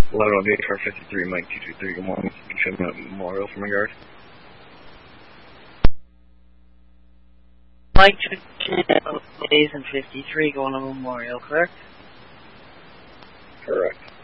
11 on VHR 53, Mike 223, good morning. You show me at Memorial from regard. Mike 223 days and 53 going to Memorial, correct? Correct.